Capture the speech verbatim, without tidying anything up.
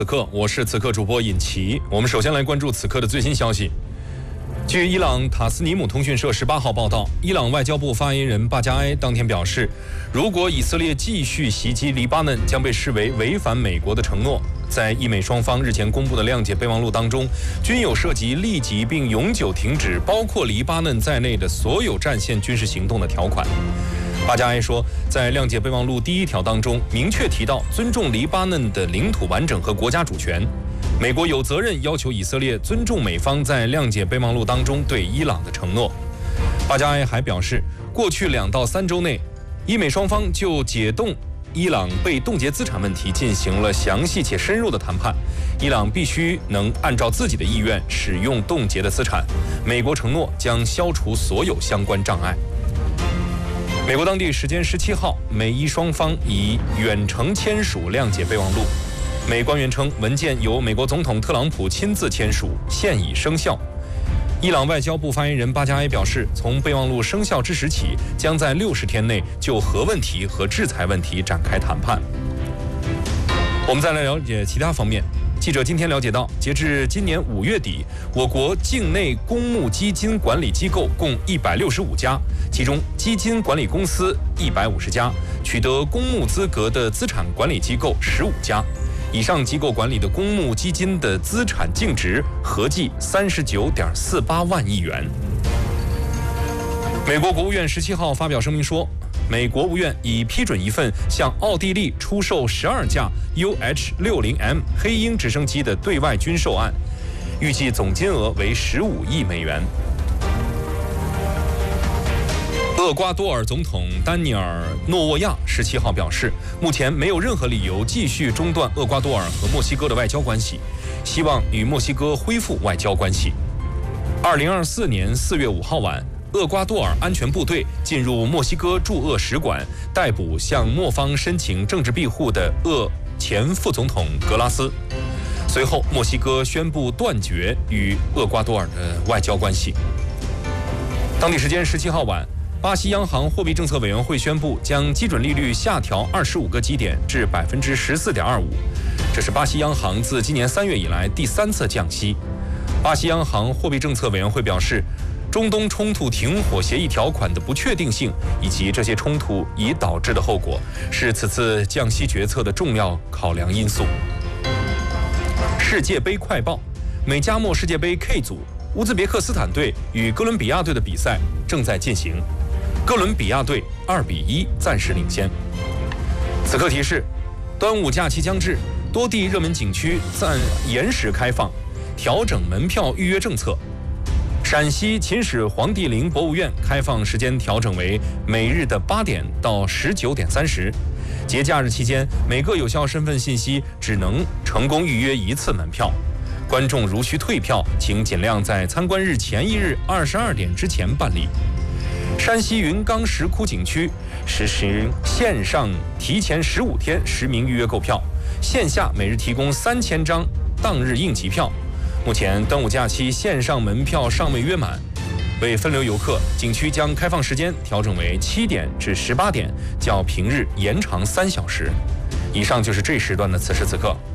此刻，我是此刻主播尹奇。我们首先来关注此刻的最新消息。据伊朗塔斯尼姆通讯社十八号报道，伊朗外交部发言人巴加埃当天表示，如果以色列继续袭击黎巴嫩，将被视为违反美国的承诺。在伊美双方日前公布的谅解备忘录当中，均有涉及立即并永久停止包括黎巴嫩在内的所有战线军事行动的条款。巴加埃说，在谅解备忘录第一条当中，明确提到尊重黎巴嫩的领土完整和国家主权。美国有责任要求以色列尊重美方在谅解备忘录当中对伊朗的承诺。巴加埃还表示，过去两到三周内，伊美双方就解冻伊朗被冻结资产问题进行了详细且深入的谈判。伊朗必须能按照自己的意愿使用冻结的资产。美国承诺将消除所有相关障碍。美国当地时间十七号，美伊双方以远程签署谅解备忘录。美官员称，文件由美国总统特朗普亲自签署，现已生效。伊朗外交部发言人巴加埃表示，从备忘录生效之时起，将在六十天内就核问题和制裁问题展开谈判。我们再来了解其他方面。记者今天了解到，截至今年五月底，我国境内公募基金管理机构共一百六十五家，其中基金管理公司一百五十家，取得公募资格的资产管理机构十五家。以上机构管理的公募基金的资产净值合计三十九点四八万亿元。美国国务院十七号发表声明说，美国务院已批准一份向奥地利出售十二架 U H 六十 M 黑鹰直升机的对外军售案，预计总金额为十五亿美元。厄瓜多尔总统丹尼尔·诺沃亚十七号表示，目前没有任何理由继续中断厄瓜多尔和墨西哥的外交关系，希望与墨西哥恢复外交关系。二零二四年四月五号晚，厄瓜多尔安全部队进入墨西哥驻厄使馆，逮捕向墨方申请政治庇护的厄前副总统格拉斯。随后，墨西哥宣布断绝与厄瓜多尔的外交关系。当地时间十七号晚，巴西央行货币政策委员会宣布将基准利率下调二十五个基点至百分之十四点二五，这是巴西央行自今年三月以来第三次降息。巴西央行货币政策委员会表示，中东冲突停火协议条款的不确定性以及这些冲突已导致的后果，是此次降息决策的重要考量因素。世界杯快报：美加墨世界杯 K 组，乌兹别克斯坦队与哥伦比亚队的比赛正在进行。哥伦比亚队二比一暂时领先。此刻提示：端午假期将至，多地热门景区暂延时开放，调整门票预约政策。陕西秦始皇帝陵博物院开放时间调整为每日的八点到十九点三十。节假日期间，每个有效身份信息只能成功预约一次门票。观众如需退票，请尽量在参观日前一日二十二点之前办理。山西云冈石窟景区实行线上提前十五天实名预约购票，线下每日提供三千张当日应急票。目前端午假期线上门票尚未约满，为分流游客，景区将开放时间调整为七点至十八点，较平日延长三小时。以上就是这时段的此时此刻。